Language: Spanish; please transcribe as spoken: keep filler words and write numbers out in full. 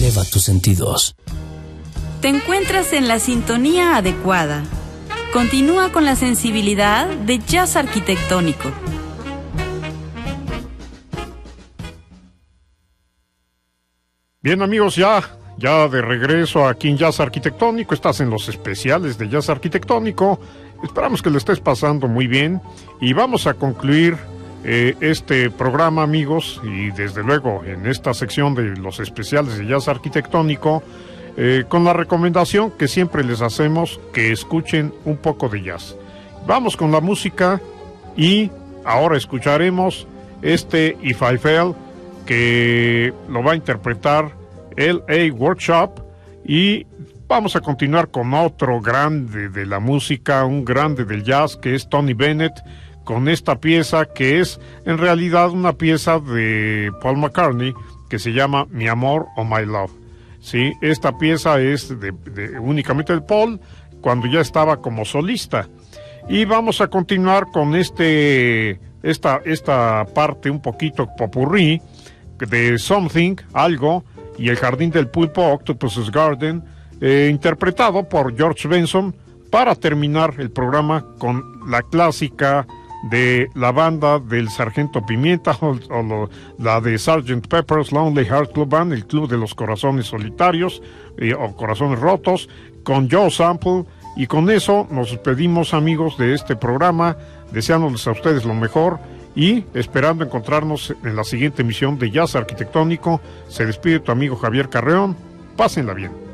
Eleva tus sentidos. Te encuentras en la sintonía adecuada. Continúa con la sensibilidad de jazz arquitectónico. Bien, amigos, ya, ya de regreso aquí en Jazz Arquitectónico. Estás en los especiales de Jazz Arquitectónico. Esperamos que lo estés pasando muy bien. Y vamos a concluir eh, este programa, amigos. Y desde luego, en esta sección de los especiales de Jazz Arquitectónico, eh, con la recomendación que siempre les hacemos, que escuchen un poco de jazz. Vamos con la música y ahora escucharemos este If I Fell, que lo va a interpretar L A Workshop, y vamos a continuar con otro grande de la música, un grande del jazz, que es Tony Bennett, con esta pieza que es en realidad una pieza de Paul McCartney que se llama Mi Amor o My Love. Sí, esta pieza es de, de, únicamente de Paul cuando ya estaba como solista. Y vamos a continuar con este esta, esta parte un poquito popurrí de Something, Algo, y El Jardín del Pulpo, Octopus's Garden, eh, interpretado por George Benson, para terminar el programa con la clásica de la banda del Sargento Pimienta, o, o lo, la de sergeant Pepper's Lonely Hearts Club Band, el Club de los Corazones Solitarios, eh, o Corazones Rotos, con Joe Sample. Y con eso nos despedimos, amigos, de este programa, deseándoles a ustedes lo mejor y esperando encontrarnos en la siguiente emisión de Jazz Arquitectónico. Se despide tu amigo Javier Carreón. Pásenla bien.